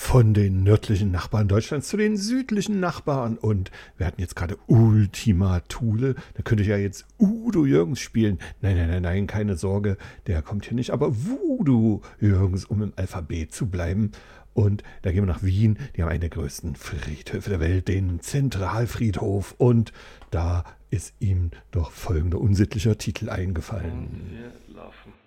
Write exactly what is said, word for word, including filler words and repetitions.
von den nördlichen Nachbarn Deutschlands zu den südlichen Nachbarn. Und wir hatten jetzt gerade Ultima Thule. Da könnte ich ja jetzt Udo Jürgens spielen. Nein, nein, nein, nein, keine Sorge, der kommt hier nicht. Aber Voodoo Jürgens, um im Alphabet zu bleiben. Und da gehen wir nach Wien. Die haben einen der größten Friedhöfe der Welt, den Zentralfriedhof. Und da ist ihm doch folgender unsittlicher Titel eingefallen. Wir laufen.